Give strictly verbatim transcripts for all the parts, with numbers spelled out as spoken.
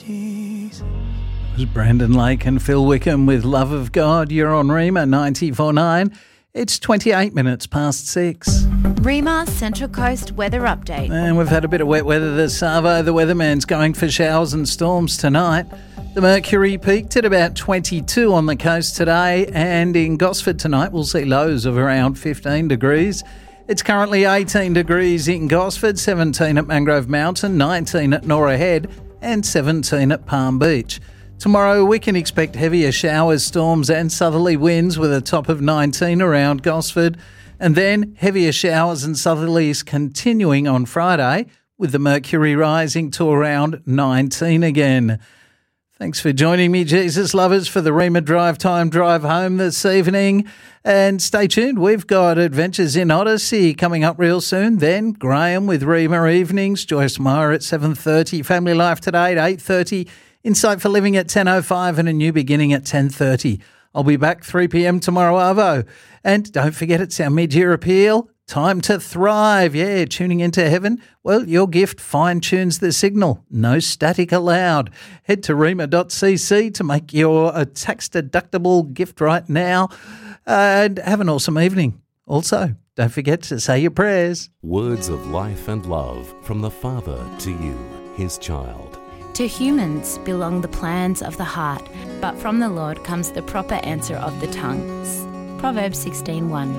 It was Brandon Lake and Phil Wickham with Love of God. You're on Rima ninety-four point nine. It's twenty-eight minutes past six. Rima Central Coast weather update. And we've had a bit of wet weather this Savo. The weatherman's going for showers and storms tonight. The mercury peaked at about twenty-two on the coast today, and in Gosford tonight we'll see lows of around fifteen degrees. It's currently eighteen degrees in Gosford, seventeen at Mangrove Mountain, nineteen at Norah Head and seventeen at Palm Beach. Tomorrow we can expect heavier showers, storms and southerly winds with a top of nineteen around Gosford, and then heavier showers and southerlies continuing on Friday with the mercury rising to around nineteen again. Thanks for joining me, Jesus lovers, for the Rima Drive Time Drive Home this evening. And stay tuned, we've got Adventures in Odyssey coming up real soon. Then Graham with Rima Evenings, Joyce Meyer at seven thirty, Family Life Today at eight thirty, Insight for Living at ten oh five and A New Beginning at ten thirty. I'll be back three p.m. tomorrow, Arvo. And don't forget, it's our mid-year appeal. Time to thrive. Yeah, tuning into heaven. Well, your gift fine-tunes the signal. No static allowed. Head to rima dot c c to make your uh, tax-deductible gift right now. Uh, and have an awesome evening. Also, don't forget to say your prayers. Words of life and love from the Father to you, his child. To humans belong the plans of the heart, but from the Lord comes the proper answer of the tongues. Proverbs sixteen one.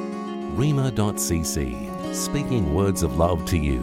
rima dot c c, speaking words of love to you.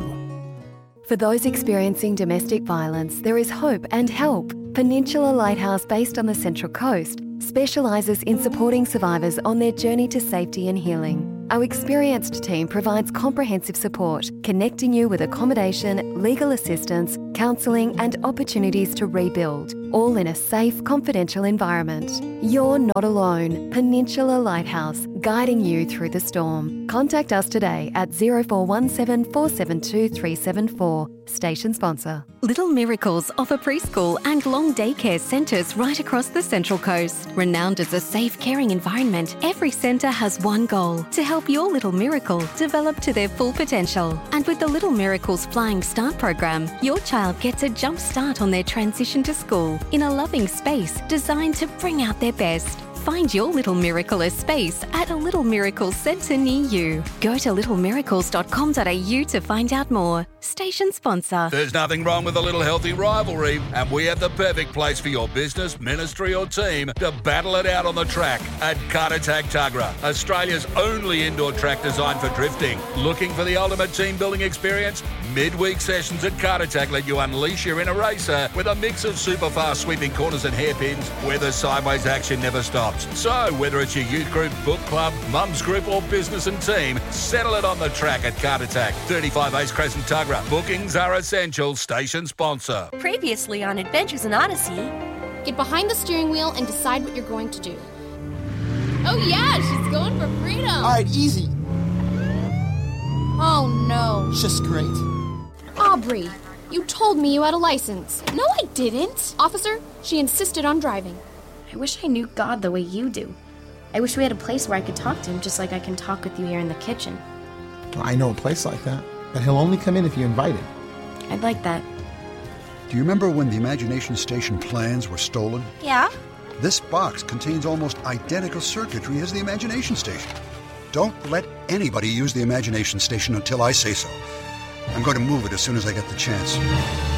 For those experiencing domestic violence, there is hope and help. Peninsula Lighthouse, based on the Central Coast, specialises in supporting survivors on their journey to safety and healing. Our experienced team provides comprehensive support, connecting you with accommodation, legal assistance, counselling and opportunities to rebuild, all in a safe, confidential environment. You're not alone. Peninsula Lighthouse, guiding you through the storm. Contact us today at zero four one seven, four seven two, three seven four. Station sponsor. Little Miracles offer preschool and long daycare centres right across the Central Coast. Renowned as a safe, caring environment, every centre has one goal: to help your little miracle develop to their full potential. And with the Little Miracles Flying Start program, your child gets a jump start on their transition to school in a loving space designed to bring out their best. Find your Little Miracle space at a Little Miracles centre near you. Go to little miracles dot com dot a u to find out more. Station sponsor. There's nothing wrong with a little healthy rivalry, and we have the perfect place for your business, ministry or team to battle it out on the track at Kartatag Tuggerah, Australia's only indoor track designed for drifting. Looking for the ultimate team building experience? Midweek sessions at Kartatag let you unleash your inner racer with a mix of super fast sweeping corners and hairpins where the sideways action never stops. So whether it's your youth group, book club, mums group or business and team, settle it on the track at Kartatag, thirty-five Ace Crescent Tuggerah. Bookings are essential. Station sponsor. Previously on Adventures in Odyssey. Get behind the steering wheel and decide what you're going to do. Oh yeah, she's going for freedom. All right, easy. Oh no. Just great. Aubrey, you told me you had a license. No, I didn't. Officer, she insisted on driving. I wish I knew God the way you do. I wish we had a place where I could talk to him just like I can talk with you here in the kitchen. Well, I know a place like that, but he'll only come in if you invite him. I'd like that. Do you remember when the Imagination Station plans were stolen? Yeah? This box contains almost identical circuitry as the Imagination Station. Don't let anybody use the Imagination Station until I say so. I'm going to move it as soon as I get the chance.